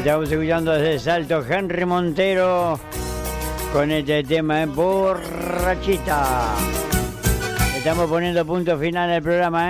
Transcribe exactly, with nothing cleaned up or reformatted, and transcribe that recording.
Estamos escuchando desde Salto Henry Montero con este tema, ¿eh? Borrachita. Estamos poniendo punto final al programa, ¿eh?